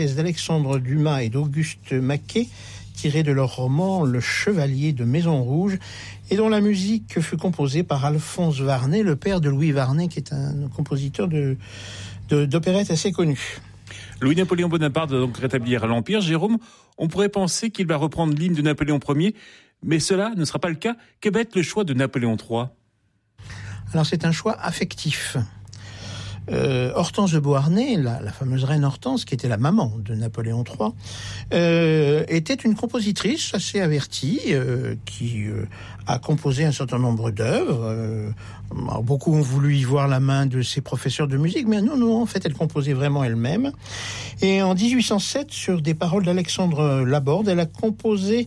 d'Alexandre Dumas et d'Auguste Maquet, tiré de leur roman Le Chevalier de Maison Rouge, et dont la musique fut composée par Alphonse Varnet, le père de Louis Varnet, qui est un compositeur d'opérette assez connu. Louis-Napoléon Bonaparte va donc rétablir l'Empire. Jérôme, on pourrait penser qu'il va reprendre l'hymne de Napoléon Ier, mais cela ne sera pas le cas. Que va être le choix de Napoléon III ? Alors c'est un choix affectif. Hortense de Beauharnais, la fameuse reine Hortense, qui était la maman de Napoléon III, était une compositrice assez avertie, qui a composé un certain nombre d'œuvres. Beaucoup ont voulu y voir la main de ses professeurs de musique, mais non, en fait, elle composait vraiment elle-même. Et en 1807, sur des paroles d'Alexandre Laborde, elle a composé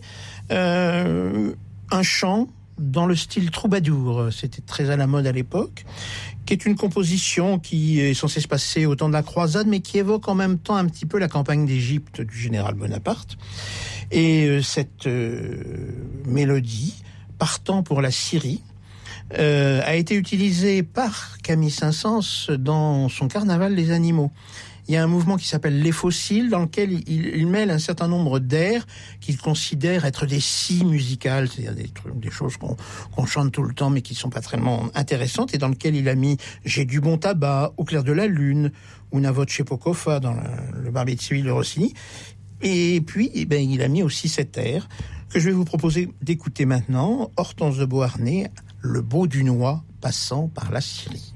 un chant dans le style troubadour. C'était très à la mode à l'époque, qui est une composition qui est censée se passer au temps de la croisade, mais qui évoque en même temps un petit peu la campagne d'Égypte du général Bonaparte. Et cette mélodie, partant pour la Syrie, a été utilisée par Camille Saint-Saëns dans son Carnaval des animaux. Il y a un mouvement qui s'appelle Les Fossiles, dans lequel il mêle un certain nombre d'airs qu'il considère être des scies musicales, c'est-à-dire des choses qu'on chante tout le temps, mais qui sont pas tellement intéressantes, et dans lequel il a mis J'ai du bon tabac, Au clair de la lune, Una voce poco fa dans le Barbier de Séville de Rossini. Et puis, il a mis aussi cet air que je vais vous proposer d'écouter maintenant, Hortense de Beauharnais, Le beau Dunois passant par la Syrie.